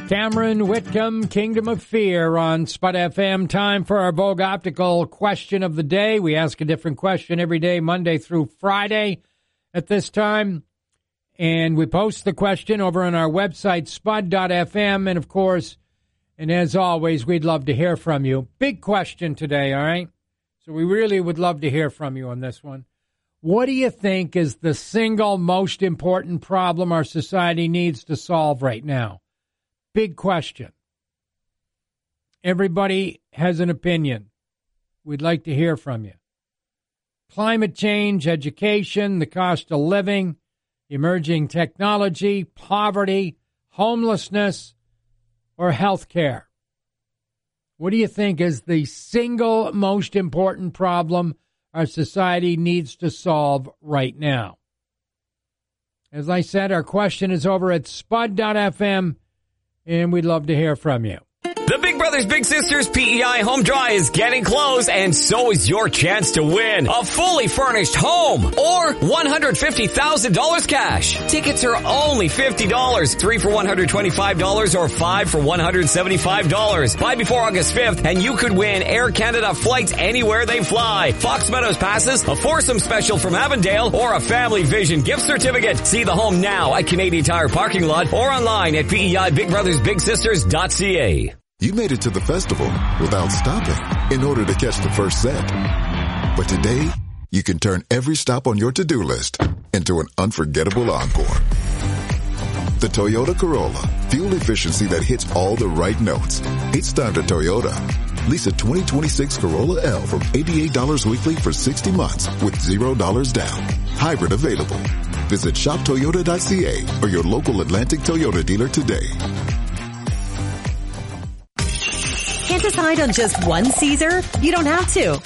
Cameron Whitcomb, Kingdom of Fear on Spud FM. Time for our Vogue Optical question of the day. We ask a different question every day, Monday through Friday at this time. And we post the question over on our website, spud.fm. And, of course, and as always, we'd love to hear from you. Big question today, all right? So we really would love to hear from you on this one. What do you think is the single most important problem our society needs to solve right now? Big question. Everybody has an opinion. We'd like to hear from you. Climate change, education, the cost of living, emerging technology, poverty, homelessness, or health care. What do you think is the single most important problem our society needs to solve right now? As I said, our question is over at spud.fm. And we'd love to hear from you. The Big Brothers Big Sisters PEI Home Dry is getting close, and so is your chance to win a fully furnished home or $150,000 cash. Tickets are only $50, 3 for $125 or 5 for $175. Buy before August 5th, and you could win Air Canada flights anywhere they fly, Fox Meadows passes, a foursome special from Avondale, or a Family Vision gift certificate. See the home now at Canadian Tire parking lot or online at PEIBigBrothersBigSisters.ca. You made it to the festival without stopping in order to catch the first set. But today, you can turn every stop on your to-do list into an unforgettable encore. The Toyota Corolla, fuel efficiency that hits all the right notes. It's time to Toyota. Lease a 2026 Corolla L from $88 weekly for 60 months with $0 down. Hybrid available. Visit shoptoyota.ca or your local Atlantic Toyota dealer today. Can't decide on just one Caesar? You don't have to.